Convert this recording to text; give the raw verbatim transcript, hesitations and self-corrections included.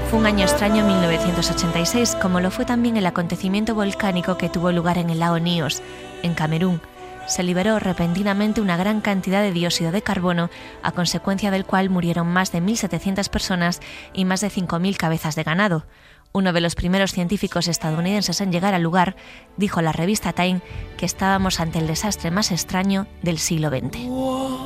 Fue un año extraño en mil novecientos ochenta y seis, como lo fue también el acontecimiento volcánico que tuvo lugar en el lago Nyos, en Camerún. Se liberó repentinamente una gran cantidad de dióxido de carbono, a consecuencia del cual murieron más de mil setecientas personas y más de cinco mil cabezas de ganado. Uno de los primeros científicos estadounidenses en llegar al lugar dijo a la revista Time que estábamos ante el desastre más extraño del siglo veinte.